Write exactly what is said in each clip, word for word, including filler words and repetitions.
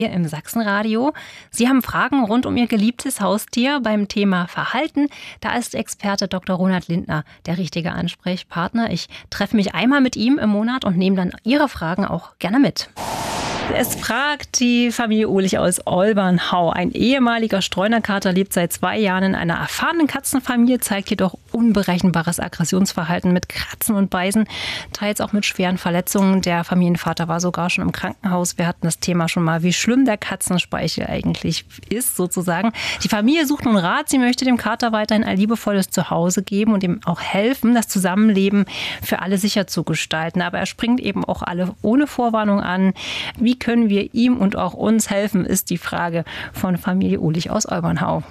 hier im Sachsenradio. Sie haben Fragen rund um Ihr geliebtes Haustier beim Thema Verhalten. Da ist Experte Doktor Ronald Lindner der richtige Ansprechpartner. Ich treffe mich einmal mit ihm im Monat und nehme dann Ihre Fragen auch gerne mit. Es fragt die Familie Uhlich aus Olbernhau. Ein ehemaliger Streunerkater lebt seit zwei Jahren in einer erfahrenen Katzenfamilie, zeigt jedoch unberechenbares Aggressionsverhalten mit Kratzen und Beißen, teils auch mit schweren Verletzungen. Der Familienvater war sogar schon im Krankenhaus. Wir hatten das Thema schon mal, wie schlimm der Katzenspeichel eigentlich ist, sozusagen. Die Familie sucht nun Rat. Sie möchte dem Kater weiterhin ein liebevolles Zuhause geben und ihm auch helfen, das Zusammenleben für alle sicher zu gestalten. Aber er springt eben auch alle ohne Vorwarnung an. Wie können wir ihm und auch uns helfen, ist die Frage von Familie Uhlich aus Olbernhau.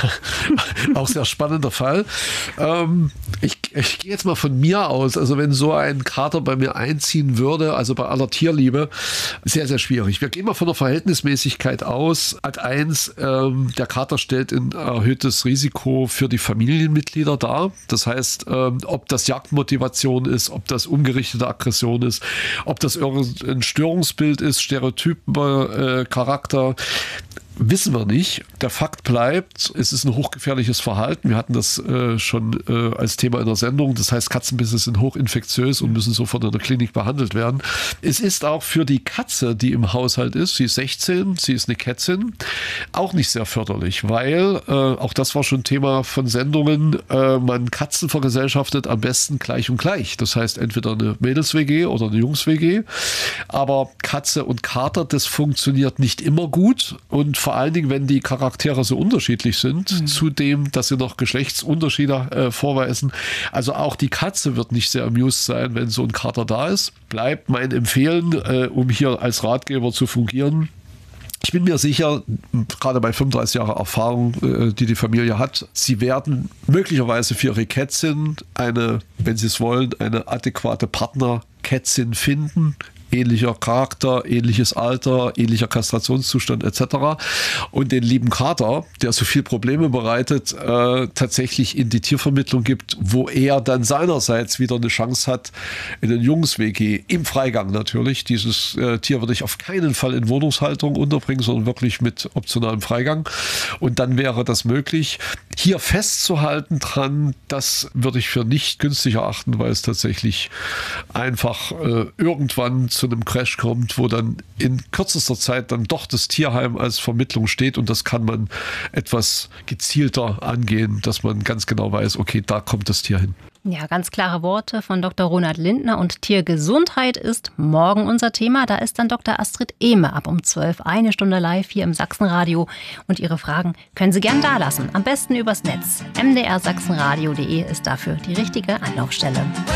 Auch sehr spannender Fall. Ähm, ich, ich gehe jetzt mal von mir aus. Also wenn so ein Kater bei mir einziehen würde, also bei aller Tierliebe, sehr, sehr schwierig. Wir gehen mal von der Verhältnismäßigkeit aus. Ad eins, ähm, der Kater stellt ein erhöhtes Risiko für die Familienmitglieder dar. Das heißt, ähm, ob das Jagdmotivation ist, ob das umgerichtete Aggression ist, ob das irgendein Störungsbild ist, Stereotypen, äh, Charakter, wissen wir nicht. Der Fakt bleibt, es ist ein hochgefährliches Verhalten. Wir hatten das äh, schon äh, als Thema in der Sendung. Das heißt, Katzenbisse sind hochinfektiös und müssen sofort in der Klinik behandelt werden. Es ist auch für die Katze, die im Haushalt ist, sie ist sechzehn, sie ist eine Kätzin, auch nicht sehr förderlich, weil, äh, auch das war schon Thema von Sendungen, äh, man Katzen vergesellschaftet am besten gleich und gleich. Das heißt, entweder eine Mädels-W G oder eine Jungs-W G. Aber Katze und Kater, das funktioniert nicht immer gut und vor allen Dingen, wenn die Charaktere so unterschiedlich sind, mhm. zudem, dass sie noch Geschlechtsunterschiede äh, vorweisen. Also auch die Katze wird nicht sehr amused sein, wenn so ein Kater da ist. Bleibt mein Empfehlen, äh, um hier als Ratgeber zu fungieren. Ich bin mir sicher, gerade bei fünfunddreißig Jahren Erfahrung, äh, die die Familie hat, sie werden möglicherweise für ihre Kätzin eine, wenn sie es wollen, eine adäquate Partnerkätzin finden. Ähnlicher Charakter, ähnliches Alter, ähnlicher Kastrationszustand et cetera. Und den lieben Kater, der so viel Probleme bereitet, äh, tatsächlich in die Tiervermittlung gibt, wo er dann seinerseits wieder eine Chance hat, in den Jungs-W G, im Freigang natürlich. Dieses äh, Tier würde ich auf keinen Fall in Wohnungshaltung unterbringen, sondern wirklich mit optionalem Freigang. Und dann wäre das möglich. Hier festzuhalten dran, das würde ich für nicht günstig erachten, weil es tatsächlich einfach äh, irgendwann zu einem Crash kommt, wo dann in kürzester Zeit dann doch das Tierheim als Vermittlung steht und das kann man etwas gezielter angehen, dass man ganz genau weiß, okay, da kommt das Tier hin. Ja, ganz klare Worte von Doktor Ronald Lindner und Tiergesundheit ist morgen unser Thema. Da ist dann Doktor Astrid Ehme ab um zwölf, eine Stunde live hier im Sachsenradio. Und Ihre Fragen können Sie gern da lassen. Am besten übers Netz. m d r sachsenradio punkt d e ist dafür die richtige Anlaufstelle.